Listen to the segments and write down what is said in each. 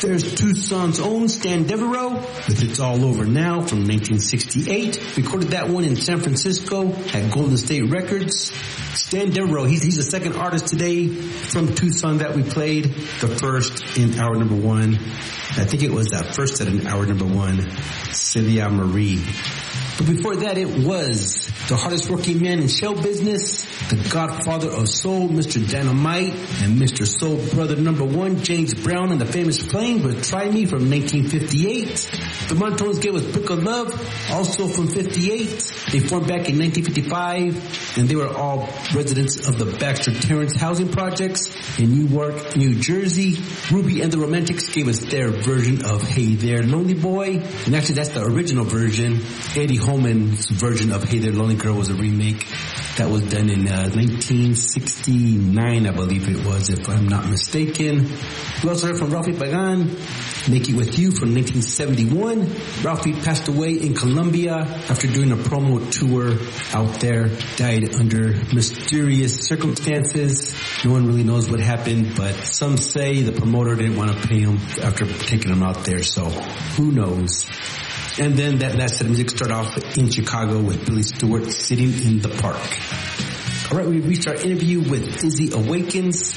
There's Tucson's own Stan Devereaux with It's All Over Now from 1968. Recorded that one in San Francisco at Golden State Records. Stan Devereaux, he's the second artist today from Tucson that we played. The first in hour number one. I think it was that first set in hour number one, Celia Marie. But before that, it was the hardest working man in show business, the godfather of soul, Mr. Dynamite, and Mr. Soul Brother number one, James Brown, and the famous Flames with Try Me from 1958. The Montones gave us Book of Love, also from 58. They formed back in 1955, and they were all residents of the Baxter Terrace housing projects in Newark, New Jersey. Ruby and the Romantics gave us their version of Hey There, Lonely Boy. And actually, that's the original version. Eddie Holman's version of Hey There, Lonely Girl was a remake that was done in 1969, I believe it was, if I'm not mistaken. We also heard from Ralphie Pagan, Make It With You from 1971. Ralphie passed away in Colombia after doing a promo tour out there. Died under mysterious circumstances. No one really knows what happened, but some say the promoter didn't want to pay him after taking him out there, so who knows. And then that last set of music started off in Chicago with Billy Stewart, Sitting in the Park. All right, we reached our interview with Izzy Awakens.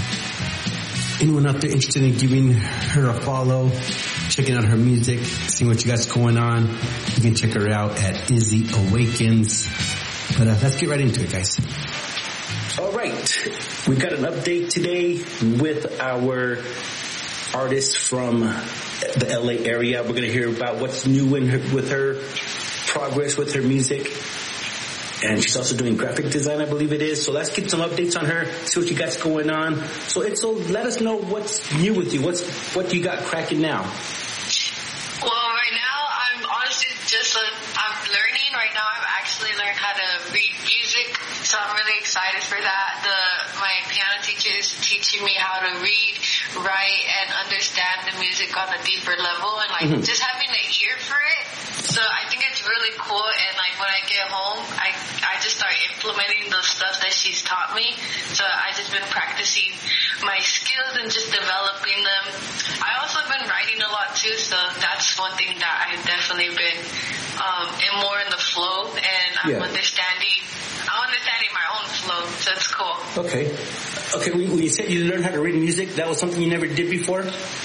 Anyone out there interested in giving her a follow, checking out her music, seeing what you got going on, you can check her out at Izzy Awakens. But let's get right into it, guys. All right, we've got an update today with our artist from the LA area. We're going to hear about what's new with her progress with her music. And she's also doing graphic design, I believe it is. So let's get some updates on her, see what you got going on. So let us know what's new with you. What you got cracking now? Well, right now, I'm honestly I'm learning. Right now, I've actually learned how to read music. So I'm really excited for that. My piano teacher is teaching me how to read, write, and understand the music on a deeper level, and just having an ear for it. So I think it's really cool, and when I get home, I just start implementing the stuff that she's taught me. So I just been practicing my skills and just developing them. I also been writing a lot too, so that's one thing that I've definitely been more in the flow, and I'm understanding my own flow, so it's cool. Okay, when you said you learned how to read music, that was something you never did before?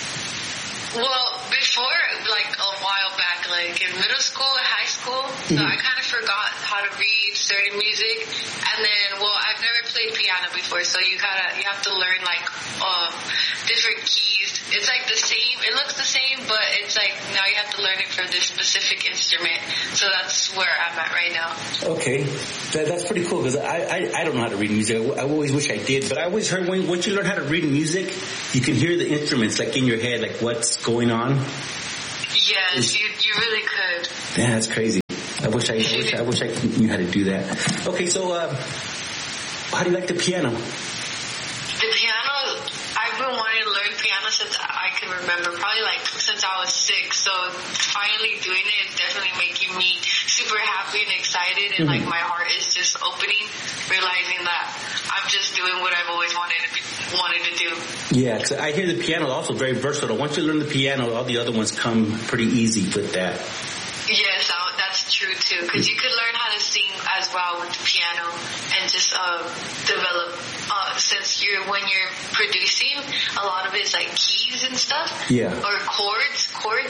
Well, before, a while back, in middle school and high school, so I kind of forgot how to read certain music, and then, I've never played piano before, so you have to learn, different keys. It's the same, it looks the same, but it's now you have to learn it for this specific instrument, so that's where I'm at right now. Okay, that's pretty cool, because I don't know how to read music. I always wish I did, but I always heard once you learn how to read music, you can hear the instruments, in your head, what's going on. Yes, you really could. Yeah, that's crazy. I wish I knew how to do that. Okay, so how do you like the piano? The piano, I've been wanting to learn piano since I can remember, probably since I was 6. So finally doing it is definitely making me super happy and excited, and my heart is just opening, realizing that I'm just doing what I've always wanted to do. Yeah, because I hear the piano is also very versatile. Once you learn the piano, all the other ones come pretty easy with that. Yes, that's true too, because you could learn how to sing as well with the piano and just develop, since when you're producing, a lot of it's keys and stuff. Yeah. Or chords.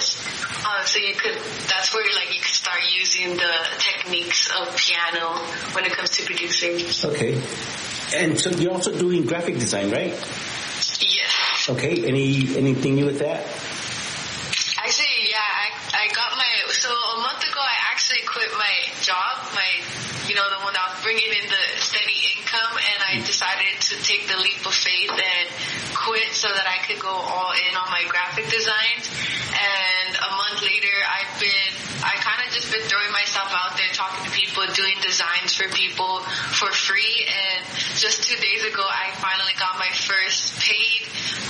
So that's where you could start using the techniques of piano when it comes to producing. Okay. And so you're also doing graphic design, right? Yes. Okay. Anything new with that? Actually, yeah, I got so a month ago I actually quit my job, the one that was bringing in the steady income, and I decided to take the leap of faith and quit so that I could go all in on my graphic designs. And a month later, I kind of just been throwing myself out there, talking to people, doing designs for people for free. And just 2 days ago, I finally got my first paid,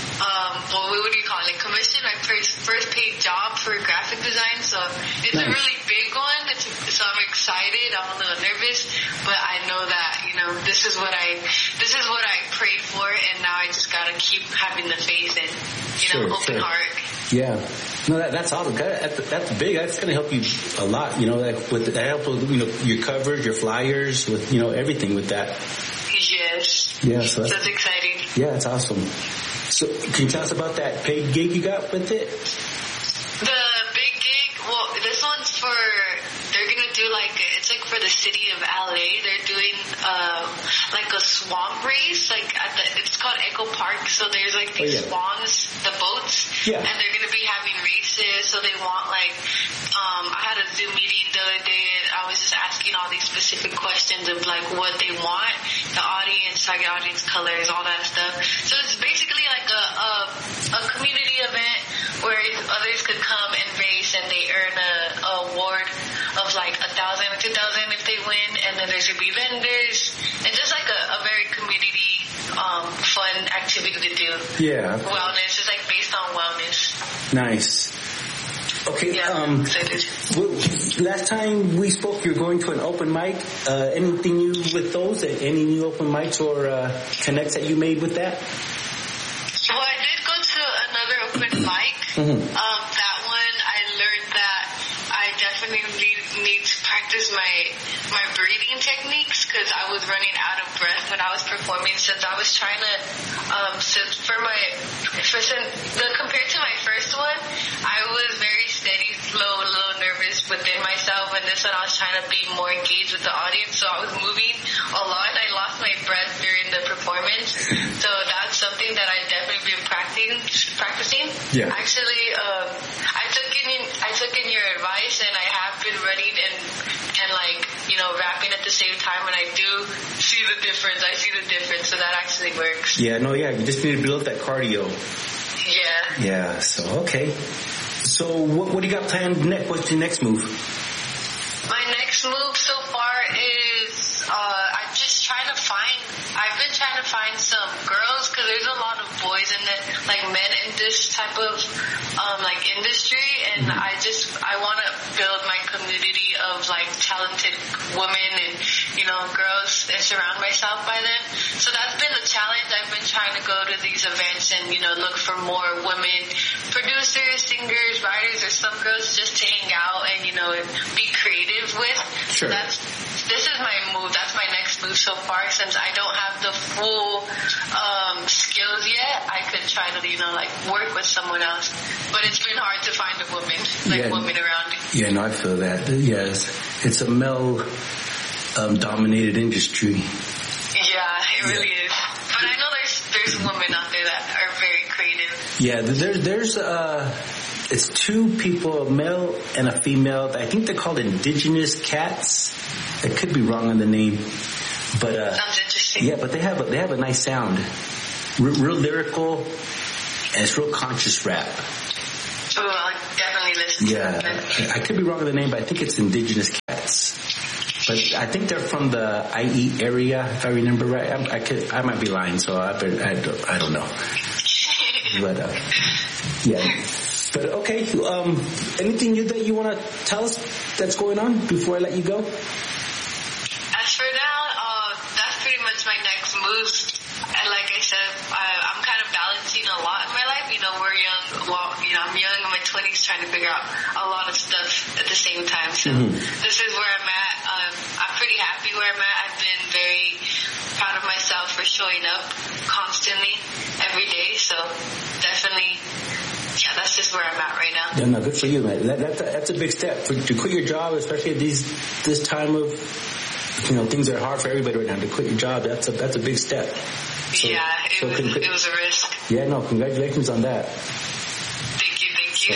what do you call it? Commission, my first paid job for graphic design. So it's a really big one. So I'm excited. I'm a little nervous, but I know that this is what I prayed for, and now I just gotta keep having the faith and open heart. Yeah. No, that's awesome. That's big. That's going to help you a lot, like that helps with, your covers, your flyers, with, everything with that. Yes. Yeah. So that's exciting. Yeah, that's awesome. So can you tell us about that paid gig you got with it? The big gig, well, this one's they're going to do it's like for the city of LA. They're doing, like a swamp race, it's called Echo Park. So there's these swans, the boats, and they're going to be having races. So they want I had a Zoom meeting the other day and I was just asking all these specific questions of what they want, the audience, target audience colors, all that stuff. So it's basically like a community event where others could come and race and they earn a award of $1,000 or $2,000 if they win, and then there's gonna be vendors and just a very community fun activity to do. Yeah. Wellness. It's based on wellness. Nice. Okay. Yeah, I'm excited. Last time we spoke, you're going to an open mic. Anything new with those? Any new open mics or connects that you made with that? Well, I did go to another open mic. Mm-hmm. That one, I learned that I definitely need to practice my breathing techniques because I was running out of breath when I was performing. Since I was trying to, compared to my first one, I was very steady, slow, a little nervous within myself. And this one, I was trying to be more engaged with the audience, so I was moving a lot. I lost my breath during the performance, so that's something that I definitely been practicing. Yeah. Actually, I took in your advice, and I have been running and rapping at the same time, and I do see the difference. I see the difference, so that actually works. Yeah, you just need to build up that cardio. Yeah. Yeah, so, okay. So, what do you got planned next? What's your next move? My next move so far is, I've been trying to find some girls, because there's a lot of boys in men in this type of, industry, and I want to build my community of, talented women and, girls and surround myself by them. So that's been the challenge. I've been trying to go to these events and, look for more women producers, singers, writers, or some girls just to hang out and, be creative with. Sure. This is my move. That's my next move so far. Since I don't have the full skills yet, I could try to, work with someone else. But it's been hard to find a woman, women around. Yeah, no, I feel that. Yes, it's a male dominated industry. Yeah, it really is. But I know there's women out there that are very creative. Yeah, there's it's two people, a male and a female. I think they're called indigenous cats. I could be wrong on the name, but sounds interesting. Yeah, but they have a nice sound, real lyrical, and it's real conscious rap. Oh, I'll definitely listen to Yeah, I could be wrong on the name, but I think it's indigenous cats. But I think they're from the IE area, if I remember right. I might be lying, so I don't know. But yeah. But okay, anything that you want to tell us that's going on before I let you go? As for now, that's pretty much my next move. And like I said, I'm kind of balancing a lot in my life. We're young. Well, I'm young in my 20s trying to figure out a lot of stuff at the same time. So This is where I'm at. I'm pretty happy where I'm at. I've been very proud of myself for showing up constantly every day. So definitely, yeah, that's just where I'm at right now. Yeah, no, good for you, man. That's a big step to quit your job, especially at this time of, things are hard for everybody right now. To quit your job, that's a big step. So, it was a risk. Yeah, no, congratulations on that. Thank you.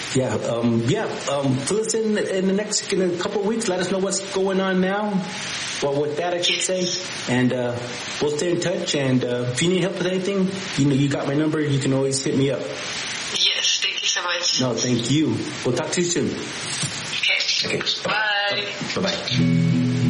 So, fill us in a couple of weeks. Let us know what's going on now. Well, with that, I should say. And we'll stay in touch. And if you need help with anything, you got my number. You can always hit me up. Yes, thank you so much. No, thank you. We'll talk to you soon. Okay. Bye. Bye-bye.